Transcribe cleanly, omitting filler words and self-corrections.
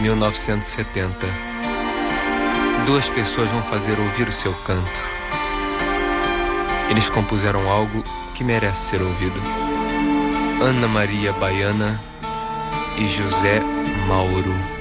1970. Duas pessoas vão fazer ouvir o seu canto. Eles compuseram algo que merece ser ouvido. Ana Maria Baiana e José Mauro.